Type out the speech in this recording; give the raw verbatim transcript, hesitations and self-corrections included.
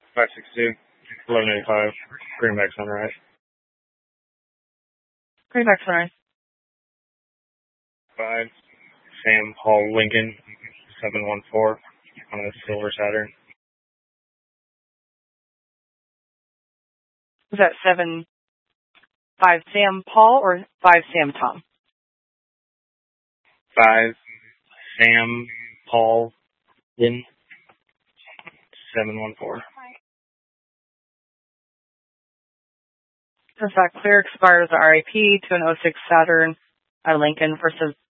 five six two, eleven eighty-five, Greenback Sunrise. Greenback Sunrise. five, Sam Paul Lincoln, seven one four, on a Silver Saturn. Was that seven, five Sam Paul or five Sam Tom? five, Sam Paul Lincoln, seven one four. Since that clear expires the R A P to an oh six Saturn at Lincoln for